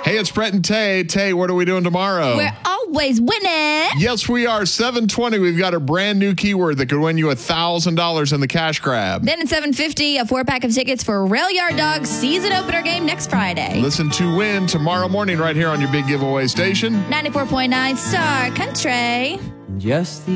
Hey, it's Brett and Tay. Tay, what are we doing tomorrow? We're always winning. Yes, we are. 7:20. We've got a brand new keyword that could win you $1,000 in the cash grab. Then at 7:50, a 4-pack of tickets for Rail Yard Dogs season opener game next Friday. Listen to win tomorrow morning right here on your big giveaway station. 94.9 Star Country. Just the